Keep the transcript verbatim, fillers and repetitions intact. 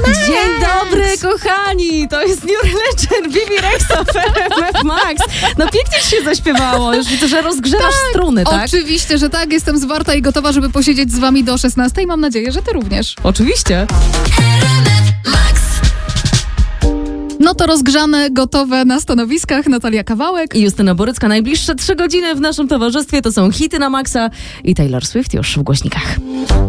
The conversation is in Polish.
Dzień dobry, kochani! To jest New Religion, Bibi Rexa w R M F Max. No pięknie ci się zaśpiewało. Już widzę, że rozgrzewasz tak, struny, tak? Oczywiście, że tak. Jestem zwarta i gotowa, żeby posiedzieć z wami do szesnastej. Mam nadzieję, że ty również. Oczywiście. No to rozgrzane, gotowe na stanowiskach. Natalia Kawałek i Justyna Borycka. Najbliższe trzy godziny w naszym towarzystwie to są hity na maksa i Taylor Swift już w głośnikach.